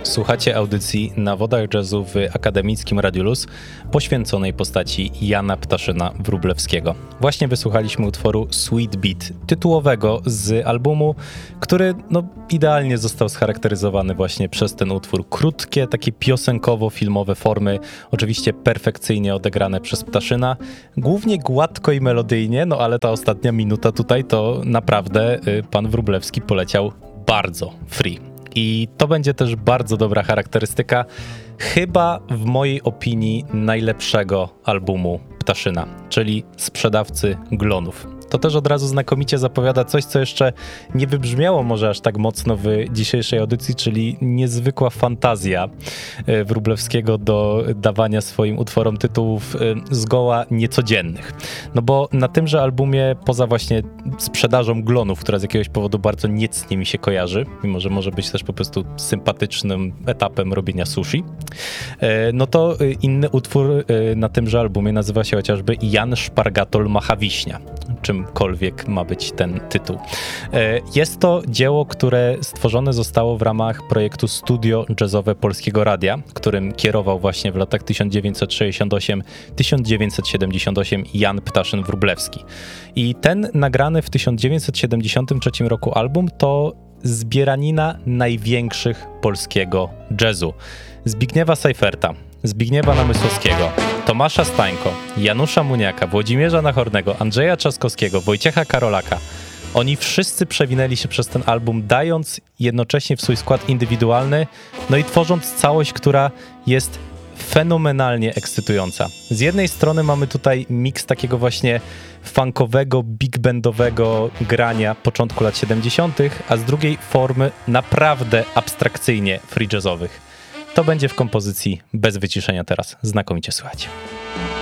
Słuchacie audycji Na Wodach Jazzu w Akademickim Radiu Luz poświęconej postaci Jana Ptaszyna Wróblewskiego. Właśnie wysłuchaliśmy utworu Sweet Beat, tytułowego z albumu, który idealnie został scharakteryzowany właśnie przez ten utwór. Krótkie, takie piosenkowo-filmowe formy, oczywiście perfekcyjnie odegrane przez Ptaszyna, głównie gładko i melodyjnie, ale ta ostatnia minuta tutaj to naprawdę pan Wróblewski poleciał bardzo free. I to będzie też bardzo dobra charakterystyka, chyba w mojej opinii najlepszego albumu Ptaszyna, czyli Sprzedawcy Glonów. To też od razu znakomicie zapowiada coś, co jeszcze nie wybrzmiało może aż tak mocno w dzisiejszej audycji, czyli niezwykła fantazja Wróblewskiego do dawania swoim utworom tytułów zgoła niecodziennych. No bo na tymże albumie, poza właśnie sprzedażą glonów, która z jakiegoś powodu bardzo niecnie mi się kojarzy, mimo że może być też po prostu sympatycznym etapem robienia sushi, no to inny utwór na tymże albumie nazywa się chociażby Jan Szpargatol Macha Wiśnia, czymkolwiek ma być ten tytuł. Jest to dzieło, które stworzone zostało w ramach projektu Studio Jazzowe Polskiego Radia, którym kierował właśnie w latach 1968-1978 Jan Ptaszyn Wróblewski. I ten nagrany w 1973 roku album to zbieranina największych polskiego jazzu. Zbigniewa Seiferta, Zbigniewa Namysłowskiego, Tomasza Stańko, Janusza Muniaka, Włodzimierza Nachornego, Andrzeja Trzaskowskiego, Wojciecha Karolaka. Oni wszyscy przewinęli się przez ten album, dając jednocześnie w swój skład indywidualny, i tworząc całość, która jest fenomenalnie ekscytująca. Z jednej strony mamy tutaj miks takiego właśnie funkowego, big bandowego grania początku lat 70., a z drugiej formy naprawdę abstrakcyjnie free jazzowych. To będzie w kompozycji bez wyciszenia teraz. Znakomicie słychać.